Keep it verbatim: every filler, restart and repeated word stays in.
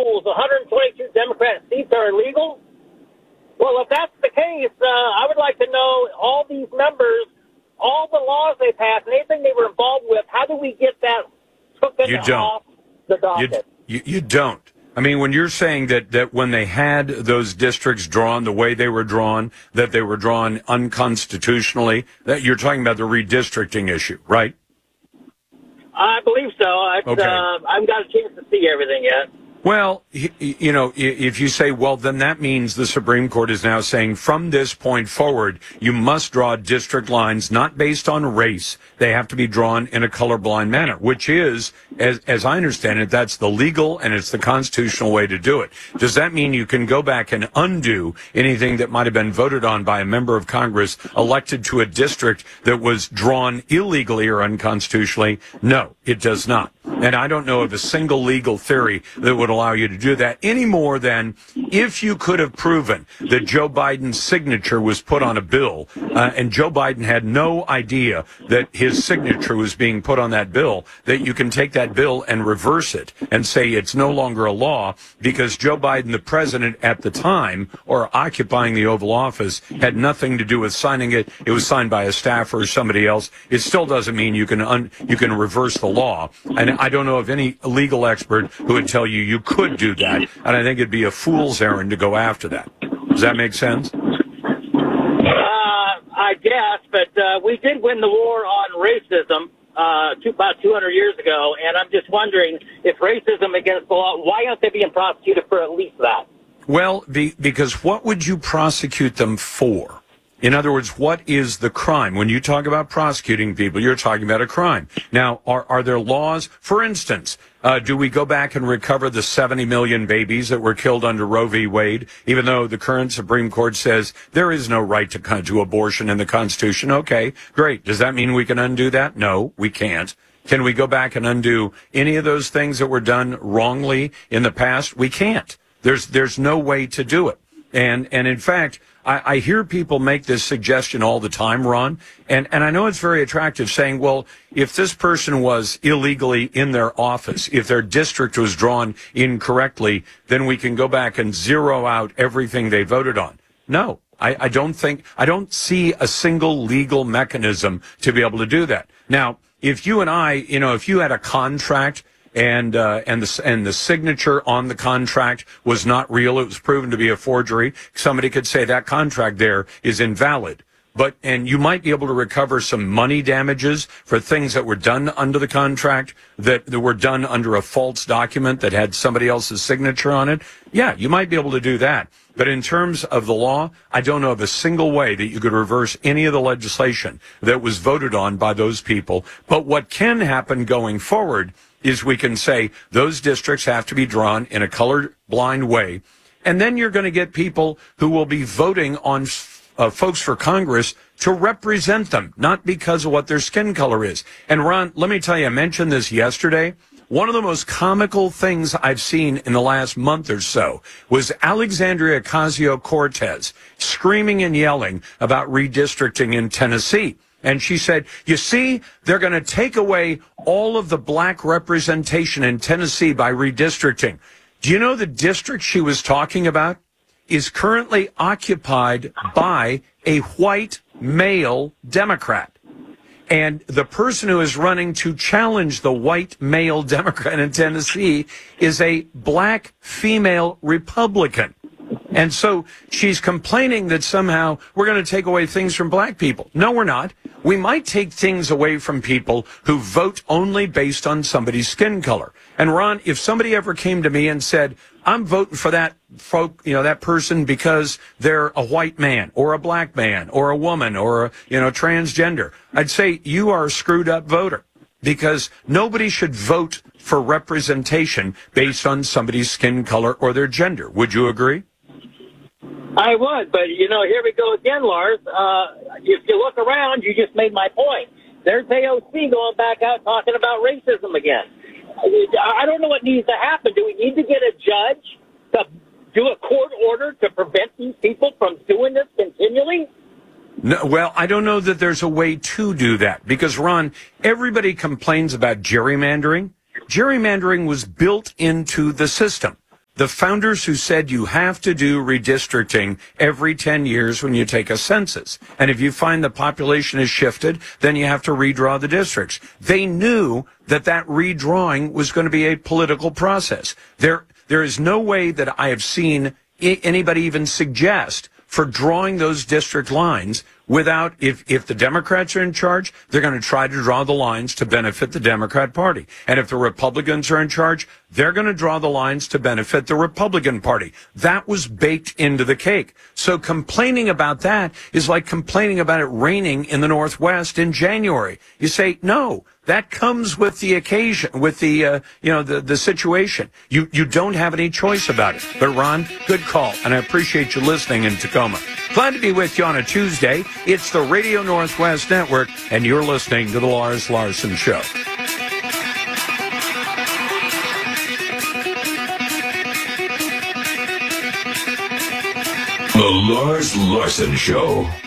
polls, one hundred twenty-two Democrat seats are illegal? Well, if that's the case, uh, I would like to know all these members, all the laws they passed, and anything they were involved with, how do we get that taken you don't. off the docket? You, you, you don't. I mean, when you're saying that, that when they had those districts drawn the way they were drawn, that they were drawn unconstitutionally, that you're talking about the redistricting issue, right? I believe so. I, Okay. uh, I haven't got a chance to see everything yet. Well, you know, if you say, well, then that means the Supreme Court is now saying from this point forward, you must draw district lines not based on race. They have to be drawn in a colorblind manner, which is, as, as I understand it, that's the legal and it's the constitutional way to do it. Does that mean you can go back and undo anything that might have been voted on by a member of Congress elected to a district that was drawn illegally or unconstitutionally? No, it does not. And I don't know of a single legal theory that would allow you to do that any more than if you could have proven that Joe Biden's signature was put on a bill uh, and Joe Biden had no idea that his signature was being put on that bill, that you can take that bill and reverse it and say it's no longer a law because Joe Biden, the president at the time or occupying the Oval Office, had nothing to do with signing it. It was signed by a staffer or somebody else. It still doesn't mean you can un- you can reverse the law. And I don't know of any legal expert who would tell you you could do that, and I think it'd be a fool's errand to go after that. Does that make sense? Uh, I guess, but uh, we did win the war on racism uh, two, about two hundred years ago, and I'm just wondering if racism against the law, why aren't they being prosecuted for at least that? Well, be, because what would you prosecute them for? In other words, what is the crime? When you talk about prosecuting people, you're talking about a crime. Now, are, are there laws? For instance, uh, do we go back and recover the seventy million babies that were killed under Roe v. Wade, even though the current Supreme Court says there is no right to, to abortion in the Constitution? Okay, great. Does that mean we can undo that? No, we can't. Can we go back and undo any of those things that were done wrongly in the past? We can't. There's, there's no way to do it. And, and in fact, I, I hear people make this suggestion all the time, Ron, and, and I know it's very attractive saying, well, if this person was illegally in their office, if their district was drawn incorrectly, then we can go back and zero out everything they voted on. No, I, I don't think, I don't see a single legal mechanism to be able to do that. Now, if you and I, you know, if you had a contract and uh, and the and the signature on the contract was not real, it was proven to be a forgery, somebody could say that contract there is invalid. But and you might be able to recover some money damages for things that were done under the contract that, that were done under a false document that had somebody else's signature on it. Yeah, you might be able to do that. But in terms of the law, I don't know of a single way that you could reverse any of the legislation that was voted on by those people. But what can happen going forward is we can say those districts have to be drawn in a colorblind way. And then you're going to get people who will be voting on uh, folks for Congress to represent them, not because of what their skin color is. And Ron, let me tell you, I mentioned this yesterday. One of the most comical things I've seen in the last month or so was Alexandria Ocasio-Cortez screaming and yelling about redistricting in Tennessee. And she said, you see, they're going to take away all of the black representation in Tennessee by redistricting. Do you know the district she was talking about is currently occupied by a white male Democrat? And the person who is running to challenge the white male Democrat in Tennessee is a black female Republican. And so she's complaining that somehow we're going to take away things from black people. No, we're not. We might take things away from people who vote only based on somebody's skin color. And Ron, if somebody ever came to me and said, I'm voting for that folk, you know, that person because they're a white man or a black man or a woman or a, you know, transgender, I'd say you are a screwed up voter because nobody should vote for representation based on somebody's skin color or their gender. Would you agree? I would, but, you know, here we go again, Lars. Uh, if you look around, you just made my point. There's A O C going back out talking about racism again. I don't know what needs to happen. Do we need to get a judge to do a court order to prevent these people from doing this continually? No, well, I don't know that there's a way to do that because, Ron, everybody complains about gerrymandering. Gerrymandering was built into the system. the founders who said you have to do redistricting every ten years when you take a census. And if you find the population has shifted, then you have to redraw the districts. They knew that that redrawing was going to be a political process. There, there is no way that I have seen I- anybody even suggest for drawing those district lines without, if, if the Democrats are in charge, they're going to try to draw the lines to benefit the Democrat Party. And if the Republicans are in charge, they're going to draw the lines to benefit the Republican Party. That was baked into the cake. So complaining about that is like complaining about it raining in the Northwest in January. You say, no, that comes with the occasion, with the, uh, you know, the, the situation. You, you don't have any choice about it. But Ron, good call. And I appreciate you listening in Tacoma. Glad to be with you on a Tuesday. It's the Radio Northwest Network, and you're listening to The Lars Larson Show. The Lars Larson Show.